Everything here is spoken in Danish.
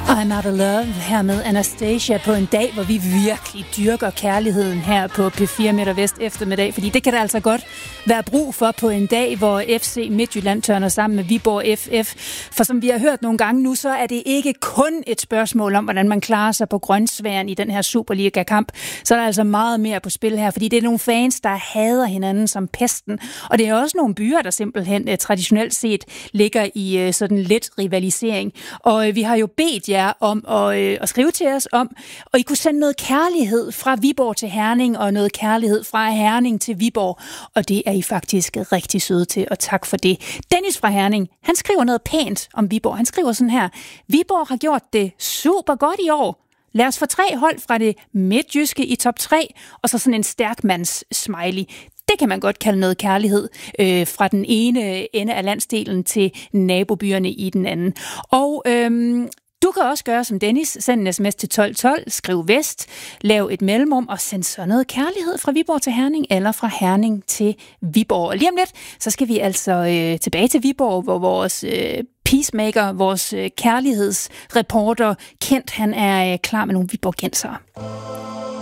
I'm Out of Love her med Anastasia på en dag, hvor vi virkelig dyrker kærligheden her på P4 Midt og Vest eftermiddag, fordi det kan der altså godt være brug for på en dag, hvor FC Midtjylland tørner sammen med Viborg FF. For som vi har hørt nogle gange nu, så er det ikke kun et spørgsmål om, hvordan man klarer sig på grønsværen i den her Superliga-kamp. Så er der altså meget mere på spil her, fordi det er nogle fans, der hader hinanden som pesten. Og det er også nogle byer, der simpelthen traditionelt set ligger i sådan lidt rivalisering. Og vi har jo bedt jer om at skrive til os om, og I kunne sende noget kærlighed fra Viborg til Herning, og noget kærlighed fra Herning til Viborg, og det er I faktisk rigtig søde til, og tak for det. Dennis fra Herning, han skriver noget pænt om Viborg. Han skriver sådan her: Viborg har gjort det super godt i år. Lad os få 3 hold fra det midtjyske i top 3, og så sådan en stærkmands smiley. Det kan man godt kalde noget kærlighed fra den ene ende af landsdelen til nabobyerne i den anden. Og du kan også gøre som Dennis, send en sms til 1212, skriv Vest, lav et mellemrum og send så noget kærlighed fra Viborg til Herning, eller fra Herning til Viborg. Og lige om lidt, så skal vi altså tilbage til Viborg, hvor vores peacemaker, vores kærlighedsreporter Kent, han er klar med nogle viborgensere.